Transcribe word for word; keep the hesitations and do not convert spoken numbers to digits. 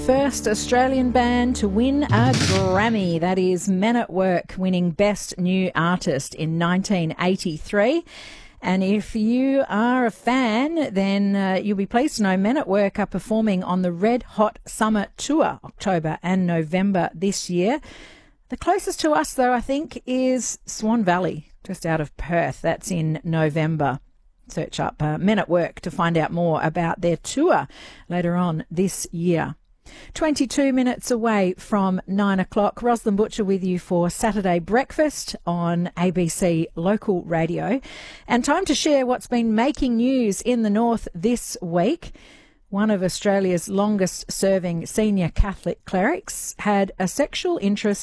First Australian band to win a Grammy. That is Men at Work winning Best New Artist in nineteen eighty-three. And if you are a fan, then uh, you'll be pleased to know Men at Work are performing on the Red Hot Summer Tour, October and November this year. The closest to us, though, I think, is Swan Valley, just out of Perth. That's in November. Search up uh, Men at Work to find out more about their tour later on this year. twenty-two minutes away from nine o'clock. Rosalind Butcher with you for Saturday Breakfast on A B C Local Radio. And time to share what's been making news in the north this week. One of Australia's longest-serving senior Catholic clerics had a sexual interest